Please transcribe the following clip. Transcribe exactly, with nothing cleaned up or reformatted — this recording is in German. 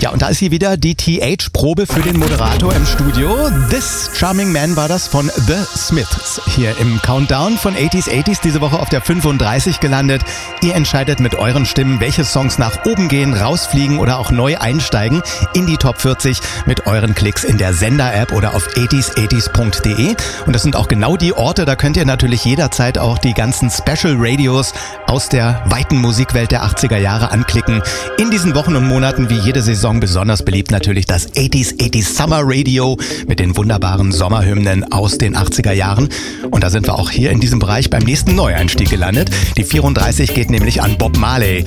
Ja, und da ist sie wieder, die T H-Probe für den Moderator im Studio. This Charming Man war das von The Smiths. Hier im Countdown von achtziger achtziger diese Woche auf der fünfunddreißig gelandet. Ihr entscheidet mit euren Stimmen, welche Songs nach oben gehen, rausfliegen oder auch neu einsteigen in die Top vierzig mit euren Klicks in der Sender-App oder auf achtziger achtziger punkt de. Und das sind auch genau die Orte, da könnt ihr natürlich jederzeit auch die ganzen Special Radios aus der weiten Musikwelt der achtziger Jahre anklicken. In diesen Wochen und Monaten wie jede Saison besonders beliebt natürlich das achtziger achtziger Summer Radio mit den wunderbaren Sommerhymnen aus den achtziger Jahren. Und da sind wir auch hier in diesem Bereich beim nächsten Neueinstieg gelandet. Die vierunddreißig geht nämlich an Bob Marley.